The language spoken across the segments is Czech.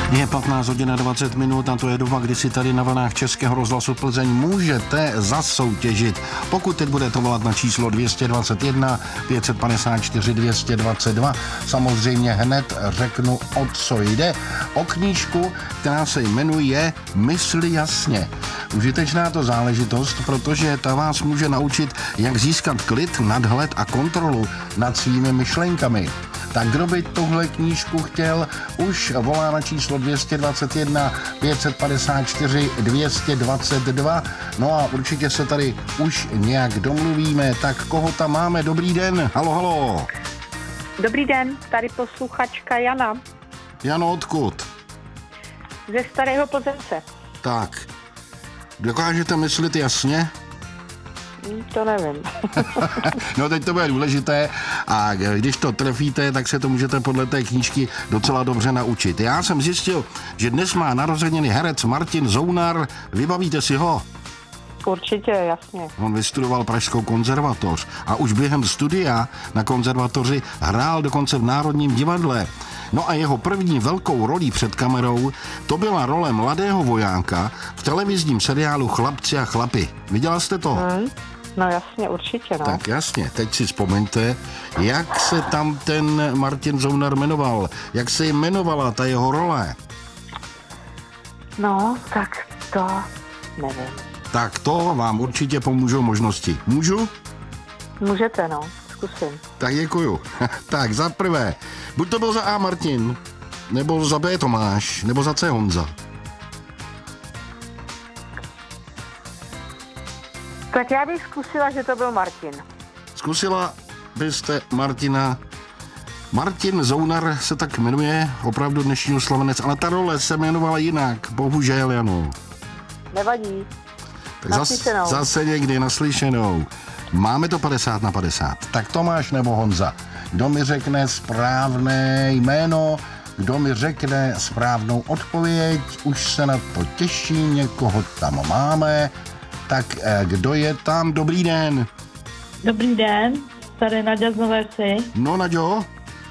Je 15 hodin a 20 minut a to je doba, kdy si tady na vlnách Českého rozhlasu Plzeň můžete zasoutěžit. Pokud teď budete volat na číslo 221 554 222, samozřejmě hned řeknu, o co jde. O knížku, která se jmenuje Mysli jasně. Užitečná to záležitost, protože ta vás může naučit, jak získat klid, nadhled a kontrolu nad svými myšlenkami. Tak kdo by tuhle knížku chtěl, už volá na číslo 221 554 222. No a určitě se tady už nějak domluvíme. Tak koho tam máme? Dobrý den. Halo, halo. Dobrý den, tady posluchačka Jana. Jano, odkud? Ze Starého Plzence. Tak, dokážete myslet jasně? To nevím. No teď to bude důležité a když to trefíte, tak se to můžete podle té knížky docela dobře naučit. Já jsem zjistil, že dnes má narozeniny herec Martin Zounar. Vybavíte si ho? Určitě, jasně. On vystudoval Pražskou konzervatoř a už během studia na konzervatoři hrál dokonce v Národním divadle. No a jeho první velkou rolí před kamerou to byla role mladého vojáka v televizním seriálu Chlapci a chlapy. Viděla jste to? No jasně, určitě, no. Tak jasně, teď si vzpomeňte, jak se tam ten Martin Zounar jmenoval, jak se jmenovala ta jeho role. No, tak to nevím. Tak to vám určitě pomůžou možnosti. Můžu? Můžete, no, zkusím. Tak děkuju. Tak za prvé, buď to byl za A Martin, nebo za B Tomáš, nebo za C Honza. Tak já bych zkusila, že to byl Martin. Zkusila byste Martina. Martin Zounar se tak jmenuje, opravdu dnešní oslavenec, ale ta role se jmenovala jinak, bohužel, Janu. Nevadí. Tak zase někdy naslyšenou. Máme to 50/50. Tak Tomáš nebo Honza? Kdo mi řekne správné jméno, kdo mi řekne správnou odpověď, už se na to těší, někoho tam máme. Tak kdo je tam? Dobrý den. Dobrý den, tady Naďa z Nové Vsi. No, Naďo?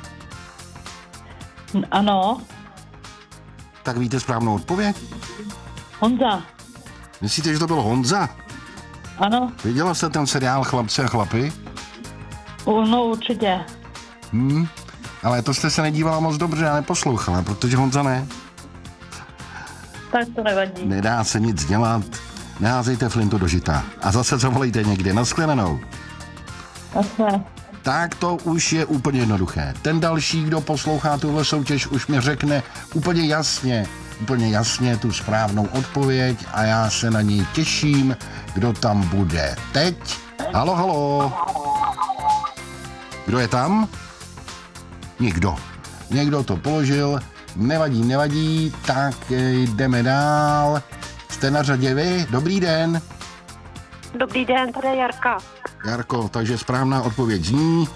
Ano. Tak víte správnou odpověď? Honza. Myslíte, že to byl Honza? Ano. Viděla jste ten seriál Chlapci a chlapy? No určitě. Ale to jste se nedívala moc dobře a neposlouchala, protože Honza ne. Tak to nevadí. Nedá se nic dělat. Neházejte flintu do žita. A zase zavolejte někdy. Naschledanou. Jasně. Tak to už je úplně jednoduché. Ten další, kdo poslouchá tuhle soutěž, už mi řekne úplně jasně tu správnou odpověď a já se na něj těším, kdo tam bude teď. Halo, halo. Kdo je tam? Nikdo. Někdo to položil. Nevadí, tak jdeme dál. Jste na řadě vy? Dobrý den. Dobrý den, tady je Jarka. Jarko, takže správná odpověď zní...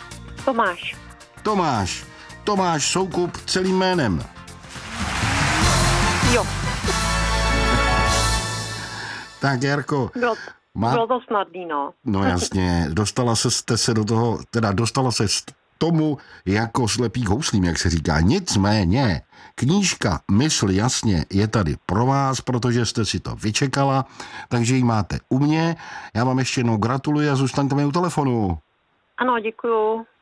Tomáš Soukup celým jménem. Jo. Tak Jarko... Bylo to snadný, no. No jasně, dostala se tomu jako slepý houslím, jak se říká. Nicméně, knížka Mysli jasně je tady pro vás, protože jste si to vyčekala, takže ji máte u mě. Já vám ještě jednou gratuluji a zůstaňte mi u telefonu. Ano, děkuju.